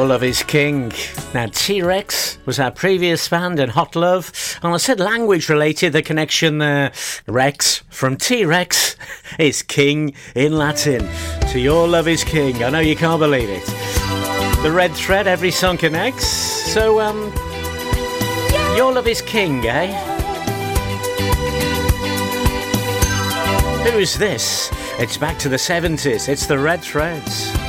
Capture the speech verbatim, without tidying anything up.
Your Love is King. Now, T-Rex was our previous band in Hot Love. And I said language related, the connection there. Rex from T-Rex is king in Latin. To Your Love is King. I know you can't believe it. The red thread, every song connects. So, um, Your Love is King, eh? Who is this? It's back to the seventies. It's the Red Threads.